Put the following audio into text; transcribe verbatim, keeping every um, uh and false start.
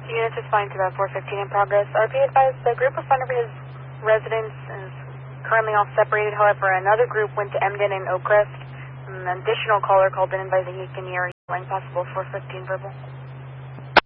Units responding to that four fifteen in progress. R P advised the group in front of his residence is currently all separated. However, another group went to Emden and Oak Crest. An additional caller called in advising he can hear line possible four fifteen verbal.